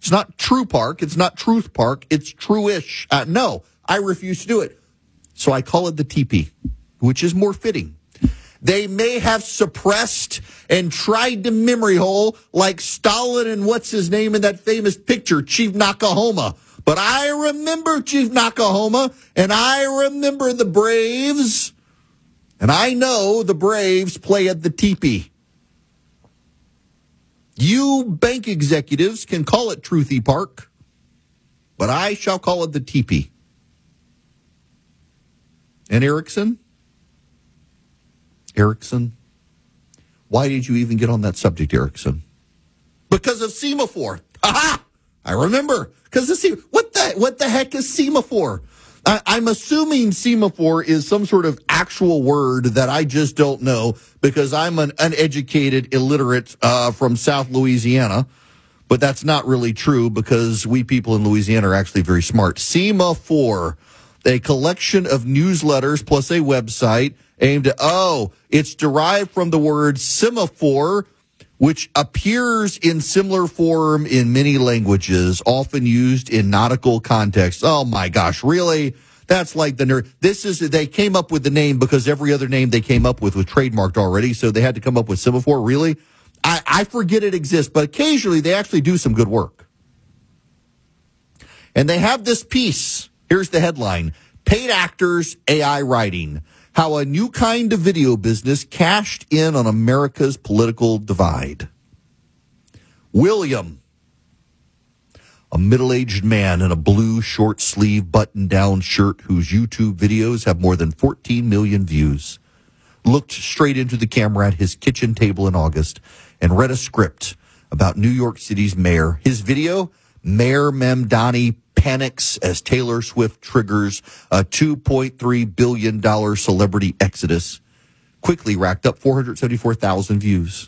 It's not True Park. It's not Truth Park. It's True-ish. No, I refuse to do it. So I call it the TP, which is more fitting. They may have suppressed and tried to memory hole like Stalin and what's his name in that famous picture, Chief Nakahoma. But I remember Chief Nakahoma, and I remember the Braves, and I know the Braves play at the teepee. You bank executives can call it Truthy Park, but I shall call it the teepee. And Erickson, why did you even get on that subject, Erickson? Because of Semaphore. Aha! I remember. Because what the heck is Semaphore? I'm assuming Semaphore is some sort of actual word that I just don't know because I'm an uneducated illiterate from South Louisiana. But that's not really true because we people in Louisiana are actually very smart. Semaphore, a collection of newsletters plus a website aimed at, it's derived from the word semaphore, which appears in similar form in many languages, often used in nautical contexts. Oh my gosh, really? That's like the nerd. They came up with the name because every other name they came up with was trademarked already, so they had to come up with semaphore. Really? I forget it exists, but occasionally they actually do some good work. And they have this piece. Here's the headline. Paid actors, AI writing. How a new kind of video business cashed in on America's political divide. William, a middle-aged man in a blue short-sleeve button-down shirt whose YouTube videos have more than 14 million views, looked straight into the camera at his kitchen table in August and read a script about New York City's mayor. His video, Mayor Mamdani panics as Taylor Swift triggers a $2.3 billion celebrity exodus, quickly racked up 474,000 views.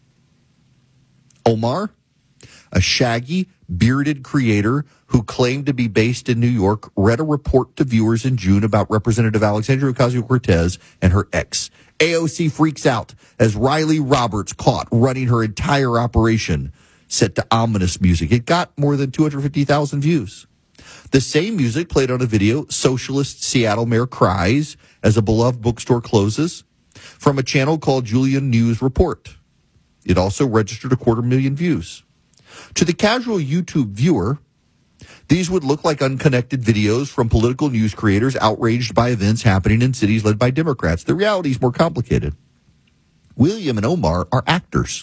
Omar, a shaggy, bearded creator who claimed to be based in New York, read a report to viewers in June about Representative Alexandria Ocasio-Cortez and her ex. AOC freaks out as Riley Roberts caught running her entire operation, set to ominous music. It got more than 250,000 views. The same music played on a video, Socialist Seattle Mayor Cries as a beloved bookstore closes, from a channel called Julian News Report. It also registered 250,000 views. To the casual YouTube viewer, these would look like unconnected videos from political news creators outraged by events happening in cities led by Democrats. The reality is more complicated. William and Omar are actors.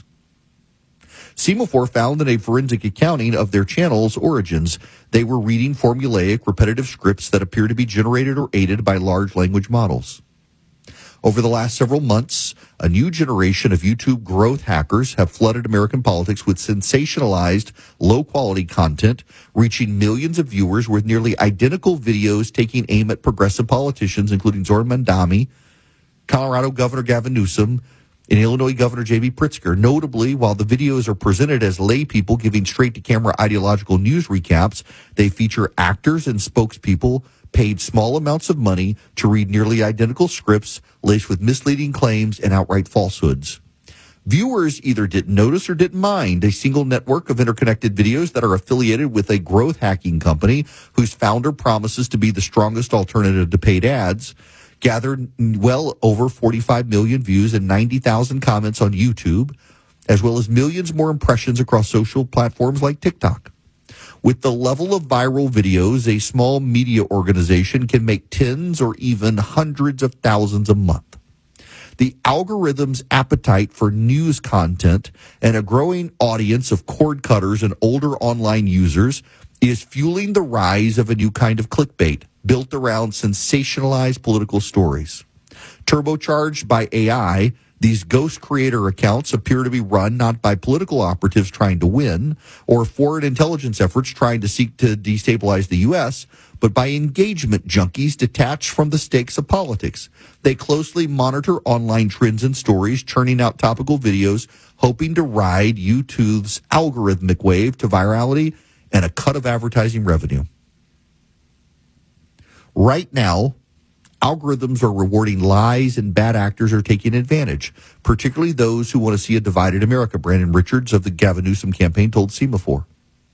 Semaphore found in a forensic accounting of their channel's origins, they were reading formulaic, repetitive scripts that appear to be generated or aided by large language models. Over the last several months, a new generation of YouTube growth hackers have flooded American politics with sensationalized, low-quality content, reaching millions of viewers with nearly identical videos taking aim at progressive politicians, including Zohran Mamdani, Colorado Governor Gavin Newsom, and Illinois Governor J.B. Pritzker. Notably, while the videos are presented as lay people giving straight-to-camera ideological news recaps, they feature actors and spokespeople paid small amounts of money to read nearly identical scripts laced with misleading claims and outright falsehoods. Viewers either didn't notice or didn't mind a single network of interconnected videos that are affiliated with a growth hacking company whose founder promises to be the strongest alternative to paid ads, gathered well over 45 million views and 90,000 comments on YouTube, as well as millions more impressions across social platforms like TikTok. With the level of viral videos, a small media organization can make tens or even hundreds of thousands a month. The algorithm's appetite for news content and a growing audience of cord cutters and older online users is fueling the rise of a new kind of clickbait built around sensationalized political stories. Turbocharged by AI, these ghost creator accounts appear to be run not by political operatives trying to win or foreign intelligence efforts trying to seek to destabilize the U.S., but by engagement junkies detached from the stakes of politics. They closely monitor online trends and stories, churning out topical videos, hoping to ride YouTube's algorithmic wave to virality and a cut of advertising revenue. Right now, algorithms are rewarding lies and bad actors are taking advantage, particularly those who want to see a divided America. Brandon Richards of the Gavin Newsom campaign told Semaphore.